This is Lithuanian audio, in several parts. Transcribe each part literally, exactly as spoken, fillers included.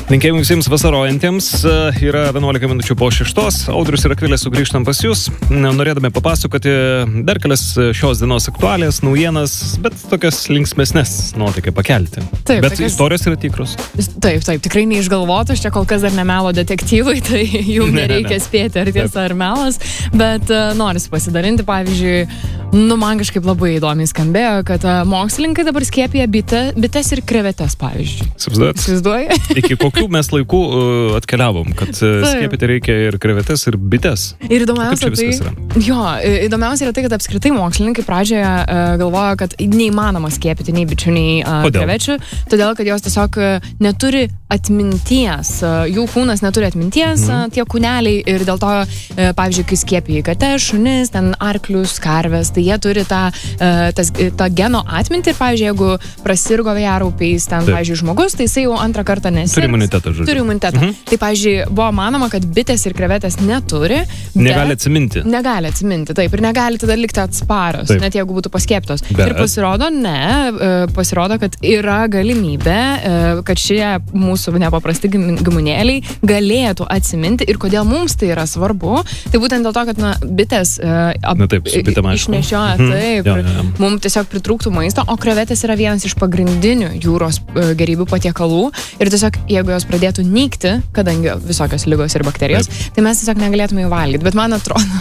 Linkėjimai visiems vasarojantiems. Yra vienuolika minučių po šeštos. Audrius ir Akvilė sugrįžtam pas jūs. Norėdami papasakoti dar kelias šios dienos aktualijas, naujienas, bet tokias linksmesnės nuotaikai pakelti. Taip, bet tokias... istorijos yra tikros. Taip, taip, tikrai neišgalvotos. Čia kol kas dar ne melo detektyvai, tai jų ne, nereikia ne, ne. spėti, ar tiesa, ar melas. Bet uh, norisi pasidalinti, pavyzdžiui, nu man kažkaip labai įdomiai skambėjo, kad uh, mokslininkai dabar skiepija bite, bites ir krevetes, pavyzdžiui. Įsivaizduoji? Iki kokių mes laikų uh, atkeliavom, kad uh, skiepyti reikia ir krevetes, ir bites. Ir įdomiausia tai, jo, įdomiausia yra tai, kad apskritai mokslininkai pradžioje uh, galvojo, kad neįmanoma skiepyti nei bičių, nei uh, krevečių, todėl, kad jos tiesiog uh, neturi atminties, uh, jų kūnas neturi atminties, mm. uh, tie kūneliai, ir dėl to, uh, pavyzdžiui, kai skiepija kates, šunis, ten arklius, karves, tai jie turi tą, uh, tas, tą geno atmintį ir, pavyzdžiui, jeigu prasirgo vėjaraupiais, ten, Taip. pavyzdžiui, žmogus, tai jisai jau antrą kartą nesirgs. Turi imunitetą, žodžiu. Turi imunitetą. Mhm. Tai, pavyzdžiui, buvo manoma, kad bitės ir krevetės neturi. Negali atsiminti. Negali atsiminti, taip. Ir negali tada likti atsparios, taip. net jeigu būtų paskieptos. Bet. Ir pasirodo, ne, pasirodo, kad yra galimybė, kad šie mūsų nepaprasti gyvūnėliai galėtų atsiminti. Ir kodėl mums tai yra svarbu, tai būtent dėl to, kad, na, bitės ap, na, taip, išnešioja, mhm. taip. Ja, ja, ja. Mums tiesiog pritrūktų maisto, o krevetės yra vienas iš pagrindinių jūros gėrybių patiekalų. Ir tiesiog, jeigu jos pradėtų nykti, kadangi visokios ligos ir bakterijos, Taip. tai mes tiesiog negalėtume jų valgyti. Bet man atrodo,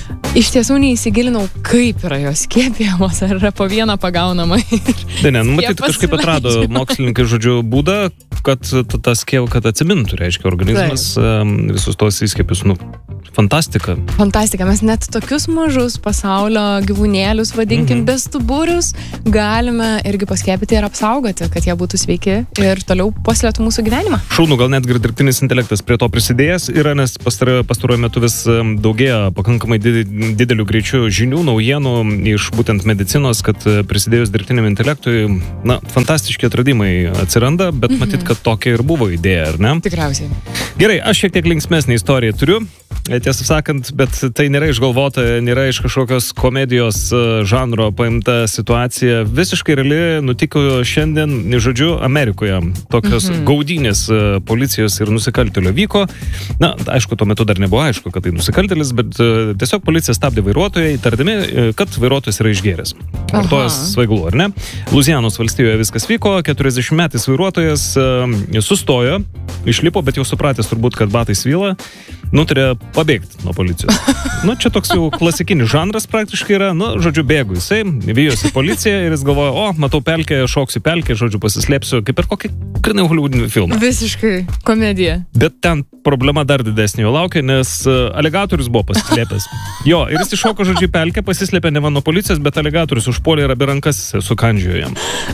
iš tiesų neįsigilinau, kaip yra jos skiepijamos, ar yra po vieną pagaunama. Tai ne, nu, matyt, kažkaip atrado mokslininkai, žodžiu, būdą, kad tas skiep, kad atsimintų, reiškia, organizmas Taip. visus tos įskiepius, nu, fantastika. Fantastika, mes net tokius mažus pasaulio gyvūnėlius, vadinkim, mm -hmm. bestuburius, galime irgi paskiepyti ir apsaugoti, kad jie būtų sveiki ir toliau puoselėtų mūsų gyvenimą. Šaunu, gal netgi ir dirbtinis intelektas prie to prisidėjęs yra, nes pastaruoju, pastaruoju metu vis daugėja pakankamai didelių greičių žinių, naujienų iš būtent medicinos, kad prisidėjus dirbtiniam intelektui, na, fantastiški atradimai atsiranda, bet mm -hmm. matyt, kad tokia ir buvo idėja, ar ne? Tikriausiai. Gerai, aš šiek tiek linksmesnę istoriją turiu. Tiesą sakant, bet tai nėra išgalvota, nėra iš kažkokios komedijos žanro paimta situacija. Visiškai reali nutiko šiandien, žodžiu, Amerikoje. Tokios mm-hmm. gaudynės policijos ir nusikaltėlio vyko. Na, aišku, tuo metu dar nebuvo aišku, kad tai nusikaltėlis, bet tiesiog policija stabdė vairuotoją, įtardami, kad vairuotojas yra išgėręs. Vartojas svaigalų, ar ne? Luzianos valstijoje viskas vyko, keturiasdešimtmetis vairuotojas uh, sustojo, išlipo, bet jau supratęs turbūt, kad batai svyla, nutarė pabėgti nuo policijos. Nu, čia toks jau klasikinis žanras praktiškai yra. Nu, žodžiu, bėgu jisai, vijosi policiją ir jis galvoja, o, matau pelkę, šoksiu pelkę, žodžiu, pasislėpsiu, kaip ir kokį grinai hollywoodinį filmą. Visiškai komedija. Bet ten problema dar didesnė jo laukia, nes aligatorius buvo pasislėpęs. Jo, ir jis iššoko, žodžiu, pelkę, pasislėpė ne nuo policijos, bet aligatorius užpuolė ir abi rankas sukandžiojo jam.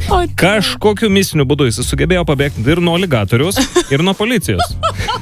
Kažkokiu misiniu būdu jis sugebėjo pabėgti ir nuo aligatorius, ir nuo policijos.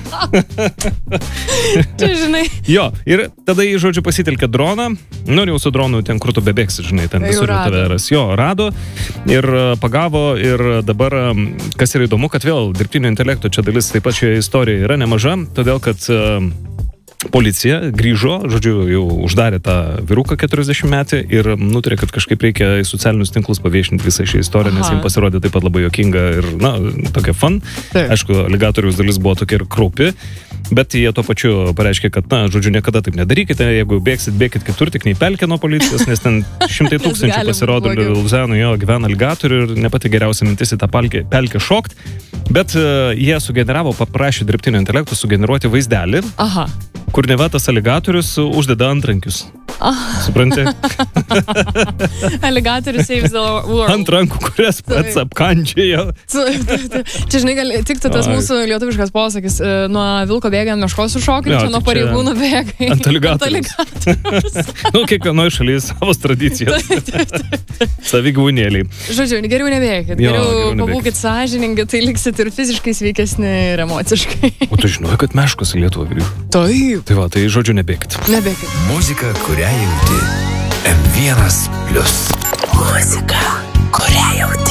Čia, žinai. Jo, ir tada jį, žodžiu, pasitelkė droną, nu, jau su dronu ten, kur tu bebėgsi, žinai, ten visur tave ras. Jo, rado ir pagavo, ir dabar, kas yra įdomu, kad vėl dirbtinio intelekto čia dalis taip pat šioje istorijoje yra nemaža, todėl kad uh, policija grįžo, žodžiu, jau uždarė tą vyruką keturiasdešimtmetį ir nutarė, kad kažkaip reikia į socialinius tinklus paviešinti visą šią istoriją, nes jiems pasirodė taip pat labai juokinga ir, na, tokia fun. Taip. Aišku, aligatoriaus dalis buvo tokia ir kraupi, bet jie tuo pačiu pareiškė, kad, na, žodžiu, niekada taip nedarykite, jeigu bėgsit, bėkit kitur, tik nei pelkė nuo policijos, nes ten šimtai tūkstančių pasirodo Luzianų jo gyvena aligatorių ir ne pati geriausia mintis į tą pelkę, pelkę šokt, bet uh, jie sugeneravo, paprašė dirbtinio intelekto sugeneruoti vaizdelį. Aha. Kur neva tas aligatorius uždeda antrankius. Ah. Supranti? Aligatorius saves the world. Ant rankų, kurias pats apkandžiojo. Čia, žinai, gali tiktų tas Ai. mūsų lietuviškas posakis, nuo vilko bėga ant meškos sušokai, čia nuo pareigūnų bėga. Ant aligatorius. Nu, kiekvienoj šalyje savos tradicijos. Savi gyvūnėliai. Žodžiu, geriau nebėkit. Geriau, geriau pabūkit sąžiningai, tai liksit ir fiziškai sveikesni ir emociškai. O tu žinojai, kad meškos į Lietuvą grįžo? Taip. Tai va, tai žodžiu nebėkit. Nebėkit. Muzika, kurią jauti. M vienas plius. Muzika, kurią jauti.